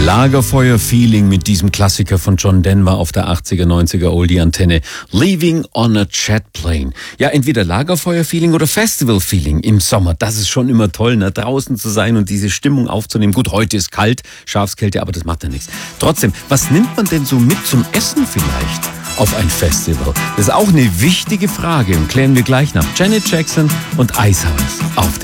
Lagerfeuer-Feeling mit diesem Klassiker von John Denver auf der 80er, 90er Oldie-Antenne. Leaving on a Jet Plane. Ja, entweder Lagerfeuer-Feeling oder Festival-Feeling im Sommer. Das ist schon immer toll, ne? Draußen zu sein und diese Stimmung aufzunehmen. Gut, heute ist kalt, Schafskälte, aber das macht ja nichts. Trotzdem, was nimmt man denn so mit zum Essen vielleicht auf ein Festival? Das ist auch eine wichtige Frage und klären wir gleich nach. Janet Jackson und Icehouse auf